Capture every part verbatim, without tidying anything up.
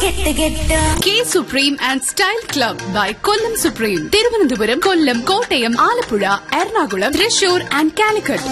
K supreme and style club by Kollam supreme. Thiruvananthapuram, Kollam, Kottayam, Alappuzha, Ernakulam, Thrissur and Calicut.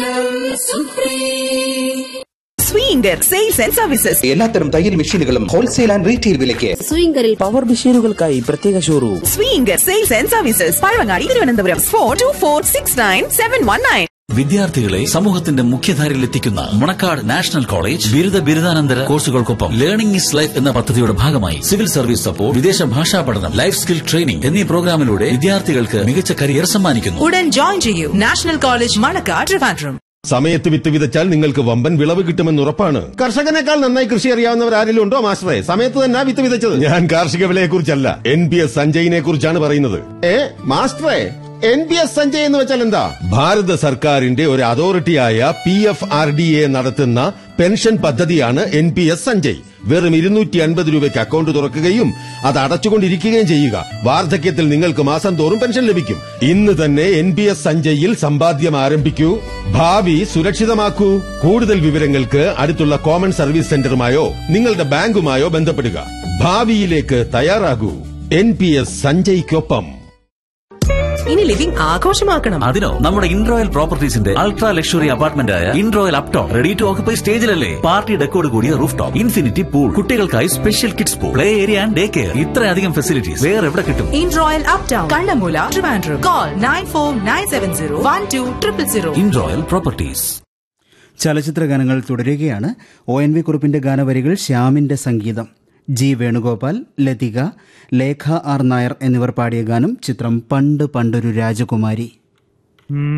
Swinger sales and services. എല്ലാത്തരം തയ്യൽ മെഷീനുകളും wholesale and retail വിലയ്ക്ക്. സ്വിംഗറിൽ power മെഷീനുകൾക്കായി പ്രത്യേക showroom. Swinger sales and services, Pazhavangadi, Thiruvananthapuram. Four to four six nine seven one nine. വിദ്യാർത്ഥികളെ സമൂഹത്തിന്റെ മുഖ്യധാരയിൽ എത്തിക്കുന്ന Manacaud national college ബിരുദ ബിരുദാനന്തര കോഴ്സുകൾക്കൊപ്പം ലേണിംഗ് ഇസ് ലൈഫ് എന്ന പദ്ധതിയുടെ ഭാഗമായി സിവിൽ സർവീസ് സപ്പോർട്ട്, വിദേശ ഭാഷാ പഠനം, ലൈഫ് സ്കിൽ ട്രെയിനിംഗ് എന്നീ പ്രോഗ്രാമിലൂടെ വിദ്യാർത്ഥികൾക്ക് മികച്ച കരിയർ സമ്മാനിക്കുന്നു. ഉടൻ ജോയിൻ ചെയ്യൂ. National college, Manacaud, Trivandrum. സമയത്ത് വിത്ത് വിതച്ചാൽ നിങ്ങൾക്ക് വമ്പൻ വിളവ് കിട്ടുമെന്ന് ഉറപ്പാണ്. കർഷകനേക്കാൾ നന്നായി കൃഷി അറിയാവുന്നവർ ആരെങ്കിലും ഉണ്ടോ മാസ്റ്ററെ? സമയത്ത് തന്നെ വിത്ത് വിതച്ചത്. ഞാൻ കാർഷിക വിലയെ കുറിച്ചല്ല, എൻ പി എസ് സഞ്ജയിനെ കുറിച്ചാണ് പറയുന്നത്. ഏ മാസ്റ്ററെ, എൻ പി എസ് സഞ്ജയ് എന്ന് വെച്ചാൽ എന്താ? ഭാരത സർക്കാരിന്റെ ഒരു അതോറിറ്റിയായ P F R D A നടത്തുന്ന പെൻഷൻ പദ്ധതിയാണ് എൻ പി എസ് സഞ്ജയ്. വെറും ഇരുന്നൂറ്റി അൻപത് രൂപയ്ക്ക് അക്കൗണ്ട് തുറക്കുകയും അത് അടച്ചുകൊണ്ടിരിക്കുകയും ചെയ്യുക. വാർദ്ധക്യത്തിൽ നിങ്ങൾക്ക് മാസം തോറും പെൻഷൻ ലഭിക്കും. ഇന്ന് തന്നെ എൻ പി എസ് സഞ്ജയിൽ സമ്പാദ്യം ആരംഭിക്കൂ, ഭാവി സുരക്ഷിതമാക്കൂ. കൂടുതൽ വിവരങ്ങൾക്ക് അടുത്തുള്ള കോമൺ സർവീസ് സെന്ററുമായോ നിങ്ങളുടെ ബാങ്കുമായോ ബന്ധപ്പെടുക. ഭാവിയിലേക്ക് തയ്യാറാകൂ. N P S സഞ്ജയ്ക്കൊപ്പം. ഇനി ലിവിംഗ് ആഘോഷമാക്കണം. അതിനോ നമ്മുടെ ഇൻറോയൽ പ്രോപ്പർട്ടീസിന്റെ അൾട്രാ ലക്ഷറി അപ്പാർട്ട്മെന്റ് ആയ ഇൻറോയൽ Upton ready to occupy സ്റ്റേജിലല്ലേ. Party ഡെക്കോട് കൂടിയ റൂഫ് ടോപ്പ്, ഇൻഫിനിറ്റി പൂൾ, കുട്ടികൾക്കായി special kids pool, play area and day care. ഇത്രയധികം ഫെസിലിറ്റീസ് വേറെ എവിടെ കിട്ടും? ഇൻറോയൽ uptown, Kannammoola, Trivandrum. Call nine four nine seven zero one two triple zero. ഇൻറോയൽ properties. ചലച്ചിത്ര ഗാനങ്ങൾ തുടരുകയാണ്. ഒ എൻ വി കുറുപ്പിന്റെ ഗാനവരികൾ, ശ്യാമിന്റെ സംഗീതം. ജി വേണുഗോപാൽ, ലതിക, ലേഖ ആർ നായർ എന്നിവർ പാടിയ ഗാനം. ചിത്രം പണ്ട് പണ്ടൊരു രാജകുമാരി.